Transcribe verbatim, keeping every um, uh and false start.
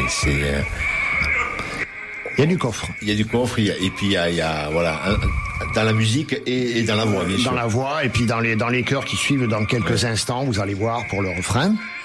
c'est euh... il y a du coffre. Il y a du coffre, il y a, et puis il y a, il y a voilà, un, dans la musique et, et dans la voix, bien dans sûr. Dans la voix, et puis dans les, dans les chœurs qui suivent dans quelques ouais. instants, vous allez voir pour le refrain.